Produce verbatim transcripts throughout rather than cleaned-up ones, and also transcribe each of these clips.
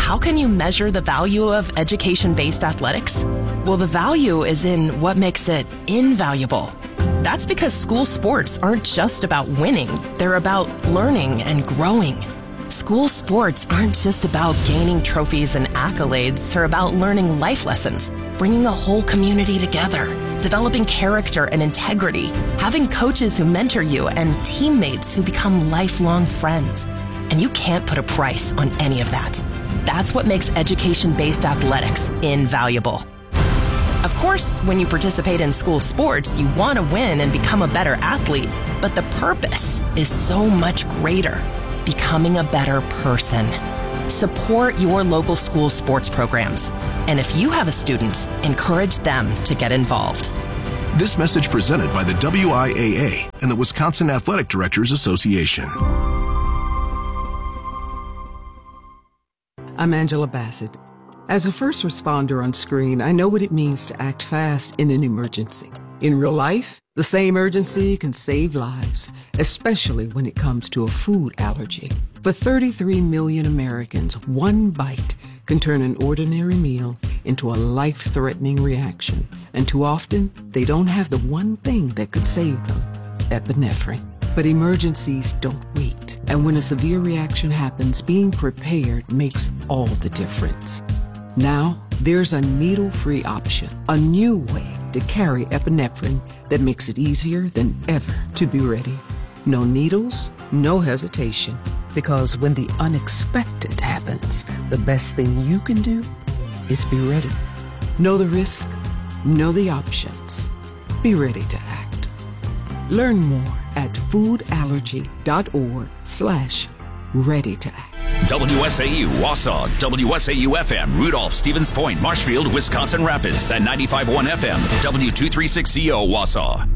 how can you measure the value of education-based athletics? Well, the value is in what makes it invaluable. That's because school sports aren't just about winning. They're about learning and growing. School sports aren't just about gaining trophies and accolades. They're about learning life lessons, bringing a whole community together, developing character and integrity, having coaches who mentor you, and teammates who become lifelong friends. And you can't put a price on any of that. That's what makes education-based athletics invaluable. Of course, when you participate in school sports, you want to win and become a better athlete, but the purpose is so much greater, becoming a better person. Support your local school sports programs. And if you have a student, encourage them to get involved. This message presented by the W I A A and the Wisconsin Athletic Directors Association. I'm Angela Bassett. As a first responder on screen, I know what it means to act fast in an emergency. In real life, the same urgency can save lives, especially when it comes to a food allergy. For thirty-three million Americans, one bite can turn an ordinary meal into a life-threatening reaction. And too often, they don't have the one thing that could save them, epinephrine. But emergencies don't wait. And when a severe reaction happens, being prepared makes all the difference. Now, there's a needle-free option, a new way to carry epinephrine that makes it easier than ever to be ready. No needles, no hesitation, because when the unexpected happens, the best thing you can do is be ready. Know the risk, know the options. Be ready to act. Learn more at foodallergy.org slash ready to act. W S A U Wausau, W S A U F M, Rudolph, Stevens Point, Marshfield, Wisconsin Rapids, at ninety-five point one F M, W two thirty-six C O Wausau.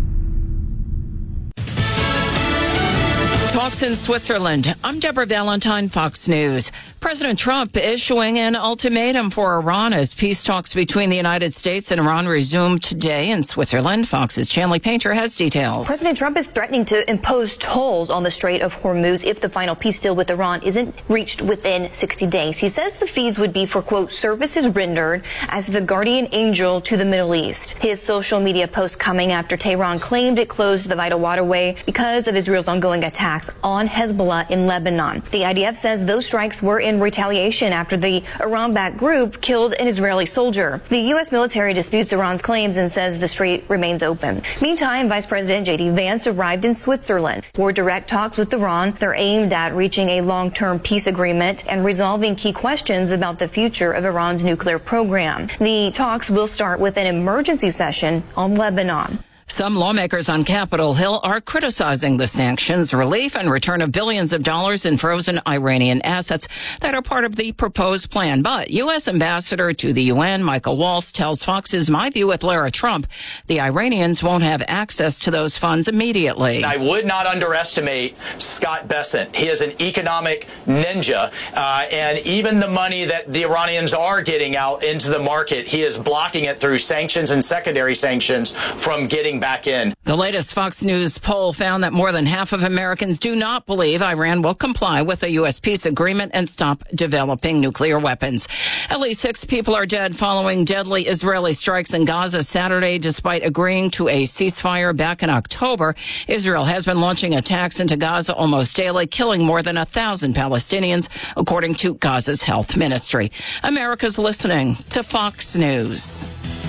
Talks in Switzerland. I'm Deborah Valentine, Fox News. President Trump issuing an ultimatum for Iran as peace talks between the United States and Iran resume today in Switzerland. Fox's Chanley Painter has details. President Trump is threatening to impose tolls on the Strait of Hormuz if the final peace deal with Iran isn't reached within sixty days. He says the fees would be for, quote, services rendered as the guardian angel to the Middle East. His social media post coming after Tehran claimed it closed the vital waterway because of Israel's ongoing attacks on Hezbollah in Lebanon. The I D F says those strikes were in retaliation after the Iran-backed group killed an Israeli soldier. The U S military disputes Iran's claims and says the strait remains open. Meantime, Vice President J D Vance arrived in Switzerland for direct talks with Iran. They're aimed at reaching a long-term peace agreement and resolving key questions about the future of Iran's nuclear program. The talks will start with an emergency session on Lebanon. Some lawmakers on Capitol Hill are criticizing the sanctions, relief, and return of billions of dollars in frozen Iranian assets that are part of the proposed plan. But U S Ambassador to the U N, Michael Waltz, tells Fox's My View with Lara Trump the Iranians won't have access to those funds immediately. I would not underestimate Scott Bessent. He is an economic ninja, uh, and even the money that the Iranians are getting out into the market, he is blocking it through sanctions and secondary sanctions from getting back in. The latest Fox News poll found that more than half of Americans do not believe Iran will comply with a U S peace agreement and stop developing nuclear weapons. At least six people are dead following deadly Israeli strikes in Gaza Saturday, despite agreeing to a ceasefire back in October. Israel has been launching attacks into Gaza almost daily, killing more than a thousand Palestinians, according to Gaza's health ministry. America's listening to Fox News.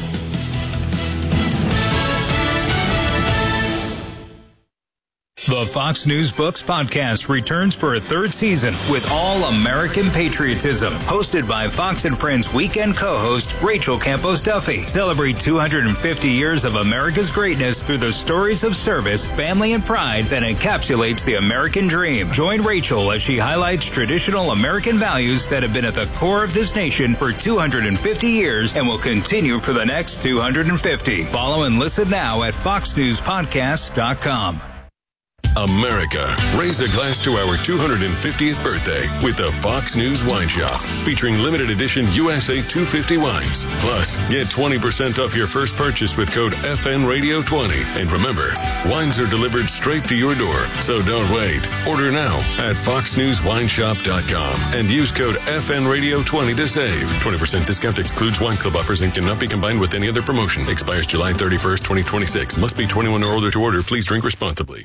The Fox News Books podcast returns for a third season with All American Patriotism, hosted by Fox and Friends weekend co-host Rachel Campos Duffy. Celebrate two hundred fifty years of America's greatness through the stories of service, family, and pride that encapsulates the American dream. Join Rachel as she highlights traditional American values that have been at the core of this nation for two hundred fifty years and will continue for the next two hundred fifty. Follow and listen now at fox news podcasts dot com. America, raise a glass to our two hundred fiftieth birthday with the Fox News Wine Shop, featuring limited edition U S A two fifty wines. Plus, get twenty percent off your first purchase with code F N Radio twenty. And remember, wines are delivered straight to your door, so don't wait. Order now at fox news wine shop dot com and use code F N Radio twenty to save. twenty percent discount excludes wine club offers and cannot be combined with any other promotion. Expires July thirty-first, twenty twenty-six. Must be twenty-one or older to order. Please drink responsibly.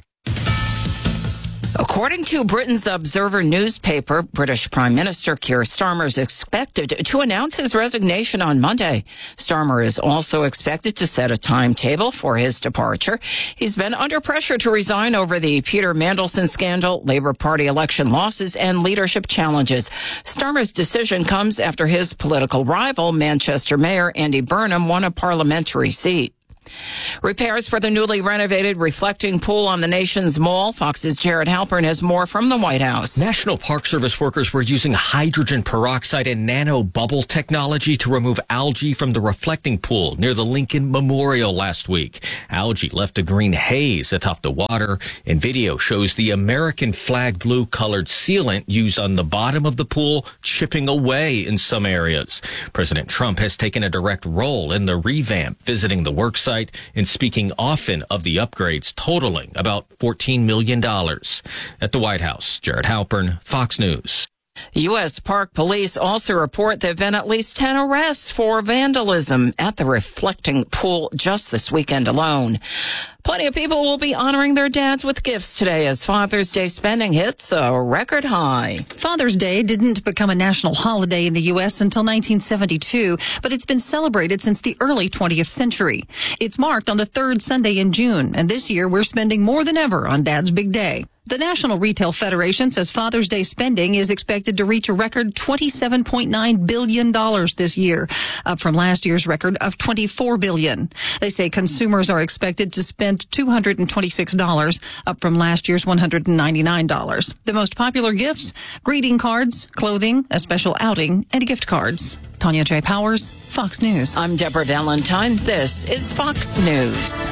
According to Britain's Observer newspaper, British Prime Minister Keir Starmer is expected to announce his resignation on Monday. Starmer is also expected to set a timetable for his departure. He's been under pressure to resign over the Peter Mandelson scandal, Labour Party election losses, and leadership challenges. Starmer's decision comes after his political rival, Manchester Mayor Andy Burnham, won a parliamentary seat. Repairs for the newly renovated reflecting pool on the nation's mall. Fox's Jared Halpern has more from the White House. National Park Service workers were using hydrogen peroxide and nano bubble technology to remove algae from the reflecting pool near the Lincoln Memorial last week. Algae left a green haze atop the water, and video shows the American flag blue colored sealant used on the bottom of the pool chipping away in some areas. President Trump has taken a direct role in the revamp, visiting the work site and speaking often of the upgrades totaling about fourteen million dollars. At the White House, Jared Halpern, Fox News. U S. Park Police also report there have been at least ten arrests for vandalism at the reflecting pool just this weekend alone. Plenty of people will be honoring their dads with gifts today as Father's Day spending hits a record high. Father's Day didn't become a national holiday in the U S until nineteen seventy-two, but it's been celebrated since the early twentieth century. It's marked on the third Sunday in June, and this year we're spending more than ever on Dad's big day. The National Retail Federation says Father's Day spending is expected to reach a record twenty-seven point nine billion dollars this year, up from last year's record of twenty-four billion dollars. They say consumers are expected to spend two hundred twenty-six dollars, up from last year's one hundred ninety-nine dollars. The most popular gifts: greeting cards, clothing, a special outing, and gift cards. Tanya J. Powers, Fox News. I'm Deborah Valentine. This is Fox News.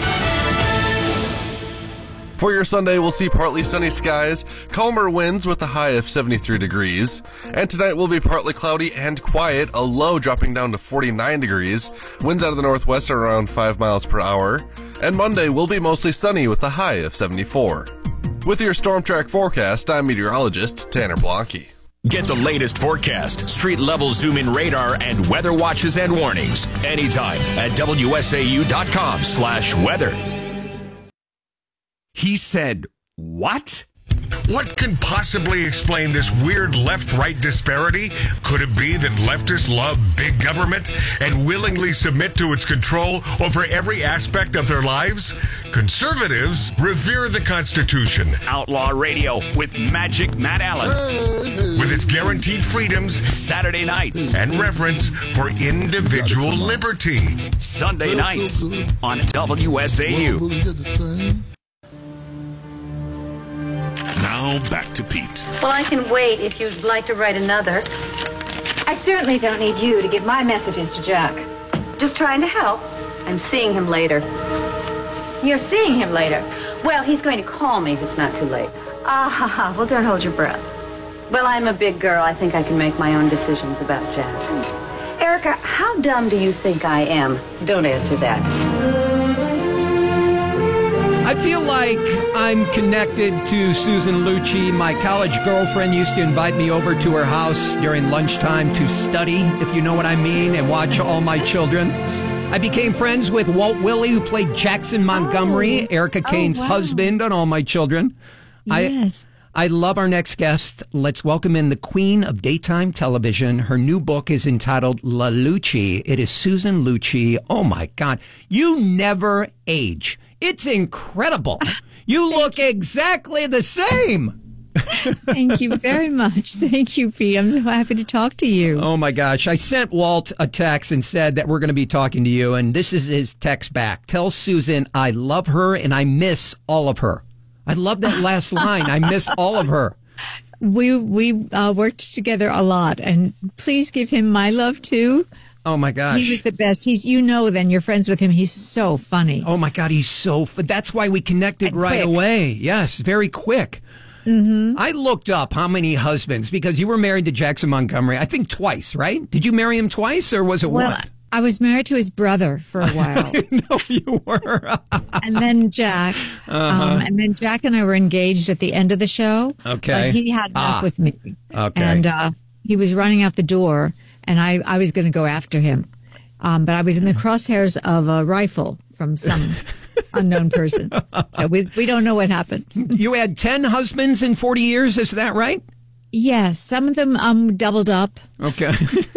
For your Sunday, we'll see partly sunny skies, calmer winds with a high of seventy-three degrees. And tonight will be partly cloudy and quiet, a low dropping down to forty-nine degrees. Winds out of the northwest are around five miles per hour. And Monday will be mostly sunny with a high of seventy-four. With your Storm Track forecast, I'm meteorologist Tanner Blanke. Get the latest forecast, street-level zoom-in radar, and weather watches and warnings anytime at W S A U dot com slash weather. He said, what? What can possibly explain this weird left-right disparity? Could it be that leftists love big government and willingly submit to its control over every aspect of their lives? Conservatives revere the Constitution. Outlaw Radio with Magic Matt Allen. With its guaranteed freedoms, Saturday nights, and reverence for individual liberty. Sunday nights on W S A U. Now back to Pete. Well, I can wait if you'd like to write another. I certainly don't need you to give my messages to Jack. Just trying to help. I'm seeing him later. You're seeing him later? Well, he's going to call me if it's not too late. Ah, ha, ha. Well, don't hold your breath. Well, I'm a big girl. I think I can make my own decisions about Jack. Erica, how dumb do you think I am? Don't answer that. I feel like I'm connected to Susan Lucci. My college girlfriend used to invite me over to her house during lunchtime to study, if you know what I mean, and watch All My Children. I became friends with Walt Willey, who played Jackson Montgomery, oh. Erica Kane's oh, wow. husband on All My Children. Yes. I, I love our next guest. Let's welcome in the queen of daytime television. Her new book is entitled La Lucci. It is Susan Lucci. Oh, my God. You never age. It's incredible. You look you. exactly the same. Thank you very much. Thank you, Pete. I'm so happy to talk to you. Oh, my gosh. I sent Walt a text and said that we're going to be talking to you, and this is his text back. Tell Susan I love her and I miss all of her. I love that last line. I miss all of her. We we uh, worked together a lot, and please give him my love, too. Oh, my gosh. He was the best. He's, you know, then you're friends with him. He's so funny. Oh, my God. He's so fun. That's why we connected And right quick. away. Yes, very quick. Mm-hmm. I looked up how many husbands, because you were married to Jackson Montgomery, I think twice, right? Did you marry him twice, or was it Well, one? I was married to his brother for a while. No, you were. And then Jack. Uh-huh. Um, and then Jack and I were engaged at the end of the show. Okay. But he had enough Ah. with me. Okay. And uh, he was running out the door, and I, I was going to go after him. Um, but I was in the crosshairs of a rifle from some unknown person. So we, we don't know what happened. You had ten husbands in forty years, is that right? Yes, some of them um doubled up. Okay.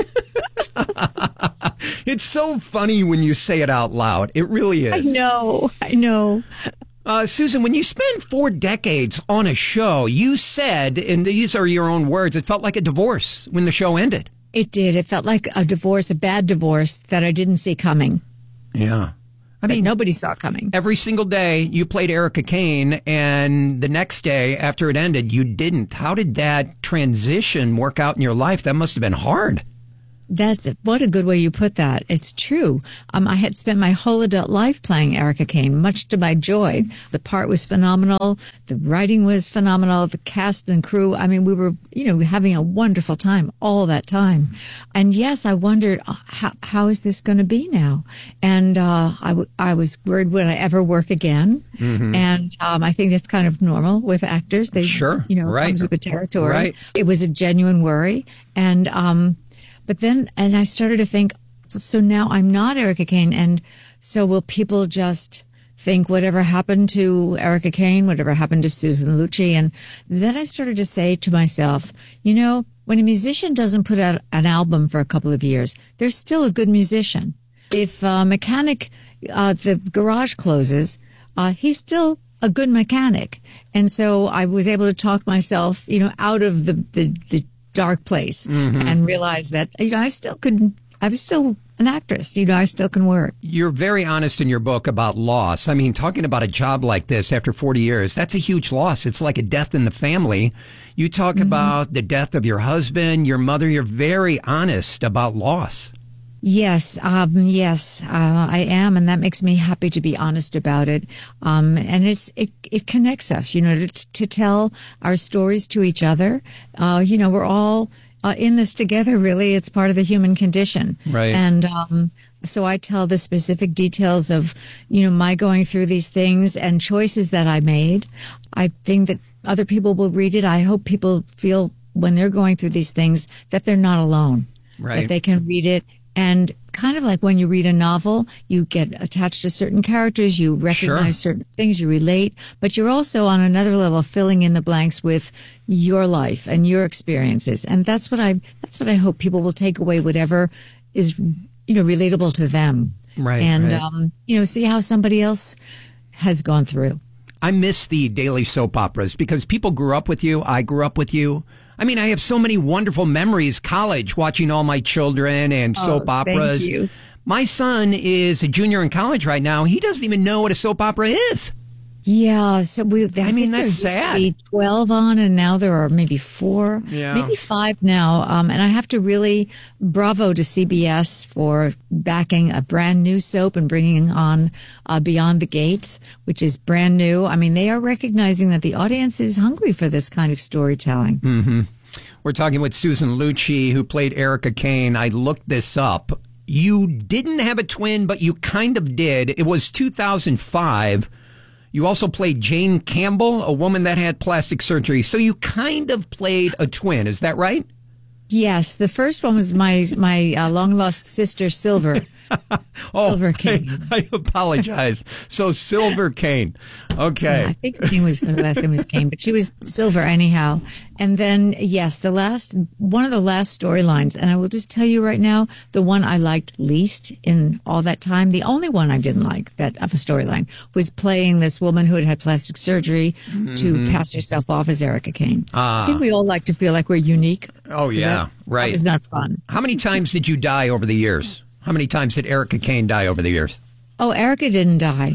It's so funny when you say it out loud. It really is. I know. I know. Uh, Susan, when you spend four decades on a show, you said, and these are your own words, it felt like a divorce when the show ended. It did. It felt like a divorce, a bad divorce that I didn't see coming. Yeah. I mean, nobody saw coming. Every single day you played Erica Kane, and the next day after it ended, you didn't. How did that transition work out in your life? That must have been hard. That's what a good way you put that. It's true. Um, I had spent my whole adult life playing Erica Kane, much to my joy. The part was phenomenal. The writing was phenomenal. The cast and crew. I mean, we were, you know, having a wonderful time all that time. And yes, I wondered, uh, how, how is this going to be now? And uh, I, w- I was worried, would I ever work again? Mm-hmm. And um, I think that's kind of normal with actors. They, Sure. you know, Right. comes with the territory. Right. It was a genuine worry. And, um, But then, and I started to think, so now I'm not Erica Kane. And so will people just think whatever happened to Erica Kane, whatever happened to Susan Lucci? And then I started to say to myself, you know, when a musician doesn't put out an album for a couple of years, they're still a good musician. If a mechanic, uh, the garage closes, uh, he's still a good mechanic. And so I was able to talk myself, you know, out of the, the, the dark place Mhm. and realize that, you know, I still could, I was still an actress, you know, I still can work. You're very honest in your book about loss. I mean, talking about a job like this after forty years, that's a huge loss. It's like a death in the family. You talk Mm-hmm. about the death of your husband, your mother. You're very honest about loss. Yes, um, yes, uh, I am, and that makes me happy to be honest about it. Um, and it's it it connects us, you know, to, to tell our stories to each other. Uh, you know, we're all uh, in this together. Really, it's part of the human condition, Right. And um, so I tell the specific details of, you know, my going through these things and choices that I made. I think that other people will read it. I hope people feel when they're going through these things that they're not alone. Right. That they can read it. And kind of like when you read a novel, you get attached to certain characters, you recognize Sure. certain things, you relate, but you're also on another level filling in the blanks with your life and your experiences. And that's what I, that's what I hope people will take away, whatever is, you know, relatable to them. Right, And, right. um, you know, see how somebody else has gone through. I miss the daily soap operas because people grew up with you. I grew up with you. I mean, I have so many wonderful memories, college, watching All My Children and Oh, soap thank operas. you. My son is a junior in college right now. He doesn't even know what a soap opera is. Yeah, so we. I, mean, think there that's used to sad. be twelve on, and now there are maybe four, Yeah. maybe five now. Um, and I have to really bravo to C B S for backing a brand new soap and bringing on uh, Beyond the Gates, which is brand new. I mean, they are recognizing that the audience is hungry for this kind of storytelling. Mm-hmm. We're talking with Susan Lucci, who played Erica Kane. I looked this up. You didn't have a twin, but you kind of did. It was two thousand five. You also played Jane Campbell, a woman that had plastic surgery. So you kind of played a twin. Is that right? Yes, the first one was my my uh, long lost sister Silver. Oh, Silver Kane. I, I apologize. So Silver Kane. Okay. Yeah, I think her name was the last name was Kane, but she was Silver anyhow. And then yes, the last one of the last storylines, and I will just tell you right now, the one I liked least in all that time, the only one I didn't like that of a storyline was playing this woman who had had plastic surgery Mhm. to pass herself off as Erica Kane. Ah. I think we all like to feel like we're unique. Oh, So yeah. that- Right. That was not fun. How many times did you die over the years? How many times did Erica Kane die over the years? Oh, Erica didn't die.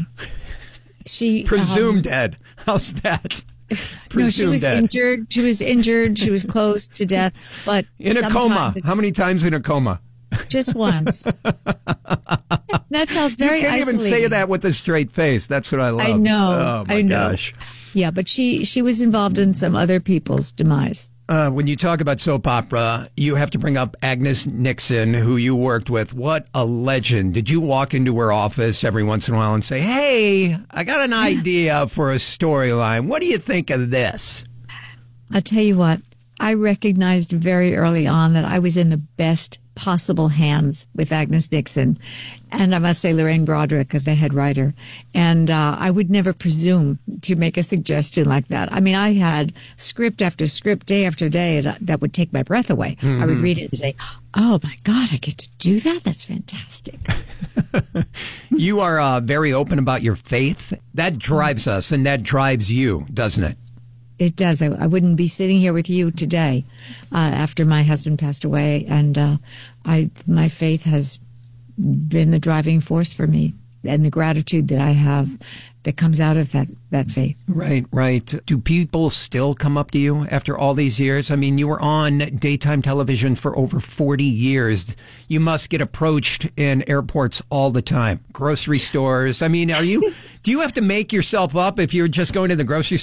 She Presumed um, dead. How's that? No, she Presumed was dead. injured. She was injured. She was close to death. But In a sometime coma. it's- How many times in a coma? just once. That felt very You can't isolating. even say that with a straight face. That's what I love. I know. Oh, my I know. gosh. Yeah, but she, she was involved in some other people's demise. Uh, when you talk about soap opera, you have to bring up Agnes Nixon, who you worked with. What a legend. Did you walk into her office every once in a while and say, hey, I got an idea for a storyline. What do you think of this? I'll tell you what, I recognized very early on that I was in the best possible hands with Agnes Nixon. And I must say, Lorraine Broderick, the head writer. And uh, I would never presume to make a suggestion like that. I mean, I had script after script, day after day, that would take my breath away. Mm-hmm. I would read it and say, oh, my God, I get to do that? That's fantastic. You are uh, very open about your faith. That drives us, and that drives you, doesn't it? It does. I, I wouldn't be sitting here with you today uh, after my husband passed away. And uh, I, my faith has been the driving force for me, and the gratitude that I have that comes out of that, that faith. Right, right. Do people still come up to you after all these years? I mean, you were on daytime television for over forty years. You must get approached in airports all the time, grocery stores. I mean, are you, do you have to make yourself up if you're just going to the grocery store?